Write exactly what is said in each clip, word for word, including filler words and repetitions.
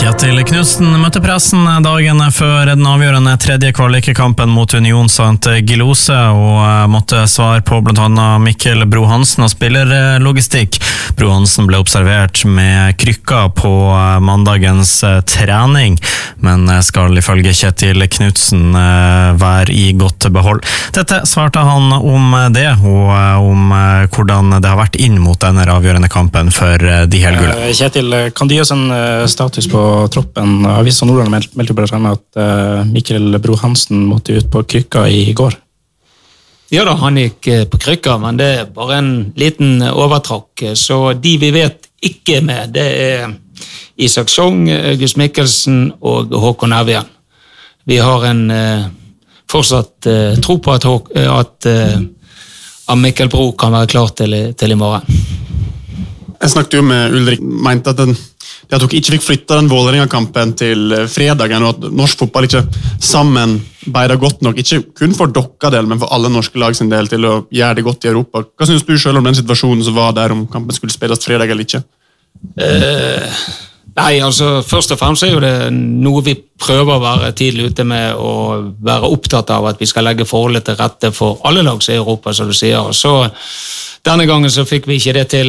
Kjetil Knudsen møtte pressen dagen før den avgjørende tredje kvalikkampen mot Union Saint Gilloise og måtte svare på blant annet Mikkel Bro Hansen og spillerlogistikk. Bro Hansen ble observert med krykka på mandagens trening, men skal ifølge Kjetil Knudsen være i godt behold. Dette svarte han om det, og om hvordan det har vært inn mot denne avgjørende kampen for de helgulle. Kjetil, kan du gi oss en status på troppen? Avisa Nordland meldte blant annet at uh, Mikkel Bro Hansen måtte ut på krykka i går. Ja da, han gikk på krykka, men det er bare en liten overtrakk. Så de vi vet ikke med, det er Isak Song, August Mikkelsen og Håkon Evjen. Vi har en uh, fortsatt uh, tro på at, at, uh, at Mikkel Bro kan være klar til, til i morgen. Jeg snakket jo med Ulrik, mente at den Det at dere ikke fikk flytta den Vålerenga-kampen til fredagen, og at norsk fotball ikke sammen beider godt nok, ikke kun for dere del, men for alle norske lag sin del, til å gjøre det godt i Europa. Hva synes du selv om den situasjonen som var der, om kampen skulle spilles fredag eller ikke? Uh, nei, altså, først og fremst er jo det noe vi prøver å være tidlig ute med, og være opptatt av at vi skal legge forholdet til rette for alle lag i Europa, som du sier. Så denne gangen så fikk vi ikke det til,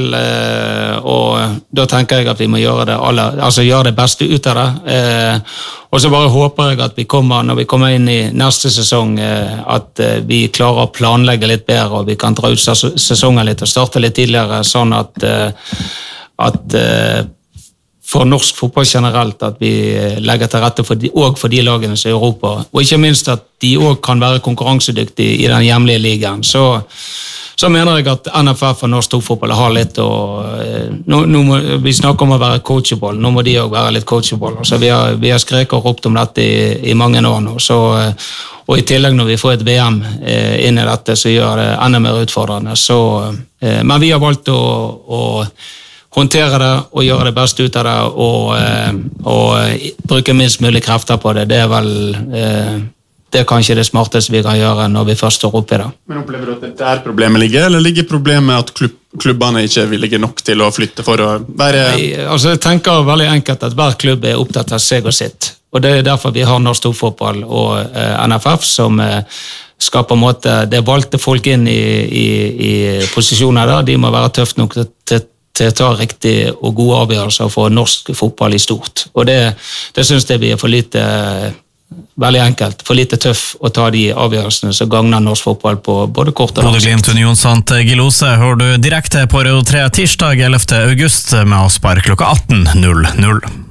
og da tenker jeg at vi må gjøre det, alle, altså gjøre det beste ut av det. Og så bare håper jeg at vi kommer, når vi kommer inn i neste sesong, at vi klarer å planlegge litt bedre, og vi kan dra ut sesongen litt og starte litt tidligere, sånn at, at for norsk fotball generelt, at vi legger til rette for de, og for de lagene som er i Europa, og ikke minst at de også kan være konkurransedyktige i den hjemlige ligaen. Så Så mener jeg at N F F og norsk storfotball har litt, og nå, nå må, vi snakker om å være coachable, nå må de også være litt coachable. Så vi har, vi har skreket og ropt om dette i, i mange år nå, så, og i tillegg når vi får et V M inn i dette, så gjør det enda mer utfordrende. Så, men vi har valgt å, å håndtere det og gjøre det beste ut av det, og, og bruke minst mulig krefter på det. Det er vel Det er kanskje det smarteste vi kan gjøre når vi først står oppe i det. Men opplever du at det er problemet ligger, eller ligger problemet at klubb, klubbene ikke vil ligge nok til å flytte for å være... Nei, altså jeg tenker veldig enkelt at hver klubb er opptatt av seg og sitt. Og det er derfor vi har norsk storfotball og eh, N F F som eh, skal på en måte, det valgte folk inn i, i, i posisjoner der, de må være tøft nok til, til til å ta riktig og gode avgjørelser for norsk fotball i stort. Og det, det synes jeg vi er for lite... Veldig enkelt, for lite tøff å ta de avgjørelsene som gagner norsk fotball på både kort og lang sikt. Bodø-Glimt Union Saint Gilloise hører du direkte på Radio tre tirsdag ellevte august med avspark klokka atten null null.